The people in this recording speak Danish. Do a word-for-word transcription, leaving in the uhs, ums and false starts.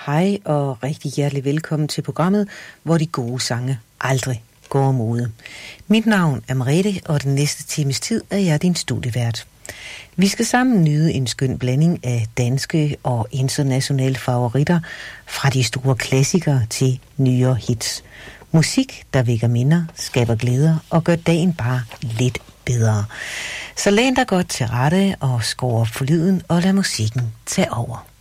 Hej og rigtig hjertelig velkommen til programmet, hvor de gode sange aldrig går af mode. Mit navn er Merete, og den næste times tid er jeg din studievært. Vi skal sammen nyde en skøn blanding af danske og internationale favoritter, fra de store klassikere til nyere hits. Musik, der vækker minder, skaber glæder og gør dagen bare lidt bedre. Så læn dig godt til rette og skru op for lyden og lad musikken tage over.